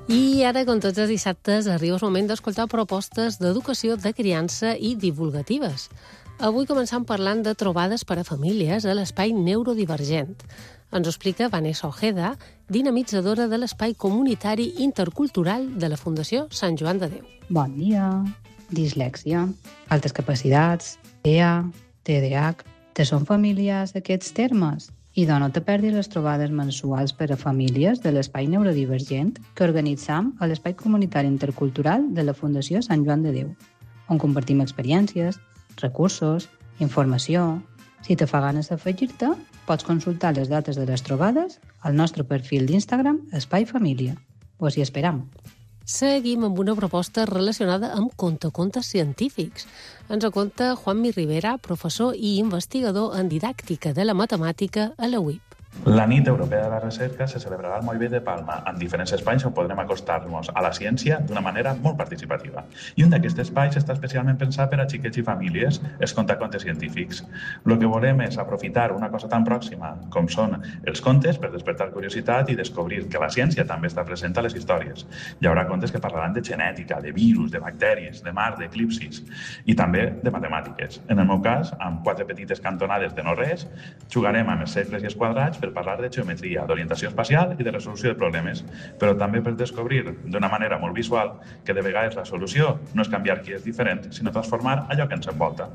I ara, com tots els dissabtes, arriba el moment d'escoltar propostes d'educació, de criança i divulgatives. Avui començam parlant de trobades per a famílies a l'espai neurodivergent. Ens ho explica Vanessa Ojeda, dinamitzadora de l'espai comunitari intercultural de la Fundació Sant Joan de Déu. Bon dia. Dislèxia, altes capacitats, TEA, TDAH... Te són familiars aquests termes? I no te perdis les trobades mensuals per a famílies de l'espai neurodivergent que organitzam a l'espai comunitari intercultural de la Fundació Sant Joan de Déu, on compartim experiències, recursos, informació. Si te fa ganes d'afegir-te, pots consultar les dates de les trobades al nostre perfil d'Instagram Espai Família. Us hi esperam. Seguim amb una proposta relacionada amb contacontes científics. Ens ho conta Juanmi Rivera, professor i investigador en didàctica de la matemàtica a la UIP. La nit europea de la recerca se celebrarà al Moll Vell de Palma, amb diferents espais on podrem acostar-nos a la ciència d'una manera molt participativa. I un d'aquests espais està especialment pensat per a xiquets i famílies, els contacontes científics. El que volem és aprofitar una cosa tan pròxima com són els contes per despertar curiositat i descobrir que la ciència també està present a les històries. Hi haurà contes que parlaran de genètica, de virus, de bacteris, de mar, d'eclipsis i també de matemàtiques. En el meu cas, amb 4 petites cantonades de no res, jugarem amb els cercles i els quadrats per parlar de geometria, d'orientació espacial i de resolució de problemes, però també per descobrir d'una manera molt visual que de vegades la solució no és canviar qui és diferent, sinó transformar allò que ens envolta.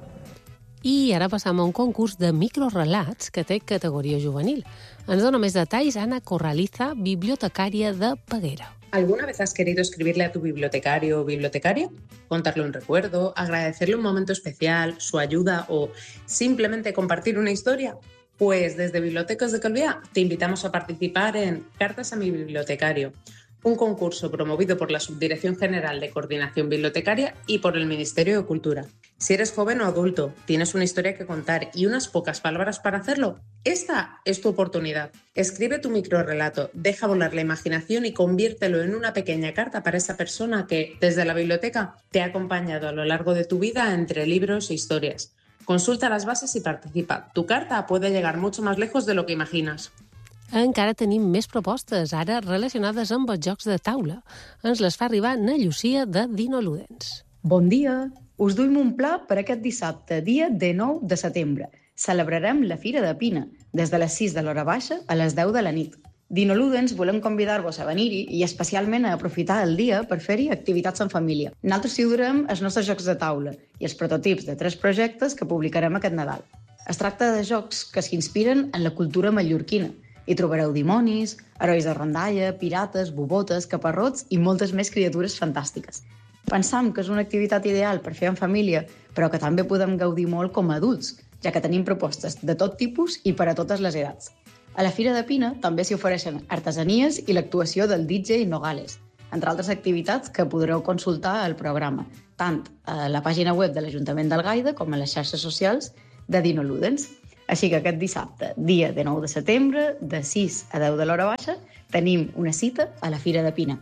I ara passam a un concurs de microrelats que té categoria juvenil. Ens dona més detalls Ana Corraliza, bibliotecària de Peguera. ¿Alguna vez has querido escribirle a tu bibliotecario o bibliotecaria? ¿Contarle un recuerdo, agradecerle un momento especial, su ayuda o simplemente compartir una historia? Pues desde Bibliotecas de Calviá te invitamos a participar en Cartas a mi bibliotecario, un concurso promovido por la Subdirección General de Coordinación Bibliotecaria y por el Ministerio de Cultura. Si eres joven o adulto, tienes una historia que contar y unas pocas palabras para hacerlo, esta es tu oportunidad. Escribe tu microrrelato, deja volar la imaginación y conviértelo en una pequeña carta para esa persona que, desde la biblioteca, te ha acompañado a lo largo de tu vida entre libros e historias. Consulta las bases y participa. Tu carta puede llegar mucho más lejos de lo que imaginas. Encara tenim més propostes, ara relacionades amb els jocs de taula. Ens les fa arribar na Llucia de Dino Ludens. Bon dia! Us duim un pla per aquest dissabte, dia 19 de setembre. Celebrarem la Fira de Pina, des de les 6 de l'hora baixa a les 10 de la nit. Dino Ludens volem convidar-vos a venir-hi i especialment a aprofitar el dia per fer-hi activitats en família. Nosaltres hi durem els nostres jocs de taula i els prototips de 3 projectes que publicarem aquest Nadal. Es tracta de jocs que s'inspiren en la cultura mallorquina. Hi trobareu dimonis, herois de rondalla, pirates, bobotes, caparrots i moltes més criatures fantàstiques. Pensam que és una activitat ideal per fer en família, però que també podem gaudir molt com a adults, ja que tenim propostes de tot tipus i per a totes les edats. A la Fira de Pina també s'hi ofereixen artesanies i l'actuació del DJ Nogales, entre altres activitats que podreu consultar al programa, tant a la pàgina web de l'Ajuntament d'Algaida com a les xarxes socials de Dino Ludens. Així que aquest dissabte, dia de 9 de setembre, de 6 a 10 de l'hora baixa, tenim una cita a la Fira de Pina.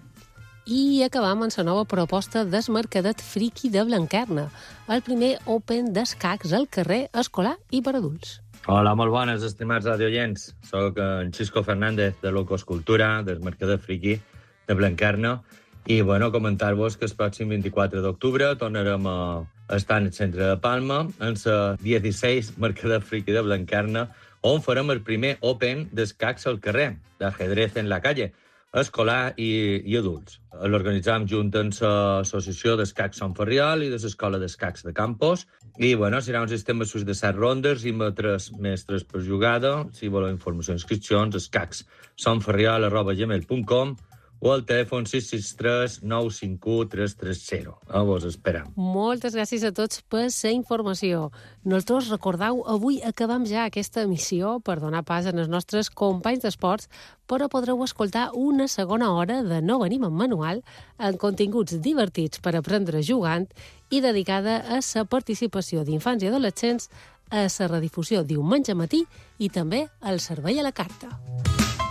I acabam amb la nova proposta del Mercadet Friki de Blanquerna, el primer Open d'escacs al carrer escolar i per adults. Hola, molt bones, estimats radioients. Soc en Xisco Fernández, de Locos Cultura, del Mercader Friki de Blanquerna. I, comentar-vos que el pròxim 24 d'octubre tornarem a estar en el centre de Palma, en la 16 Mercader Friki de Blanquerna, on farem el primer Open d'escacs al carrer, d'ajedrez en la calle, escolar i adults. L'organitzam junt amb l'Associació d'Escacs Sant Ferriol i de l'Escola d'Escacs de Campos. I, serà un sistema de 7 rondes i amb 3 mestres per jugada. Si voleu informació i inscripcions, escacssanferriol@gmail.com o al telèfon 663 951 330. Vos esperam. Moltes gràcies a tots per la informació. Nosaltres, recordeu, avui acabam ja aquesta emissió per donar pas als nostres companys d'esports, però podreu escoltar una segona hora de No venim en manual amb continguts divertits per aprendre jugant i dedicada a la participació d'infants i adolescents, a la redifusió diumenge matí i també al servei a la carta.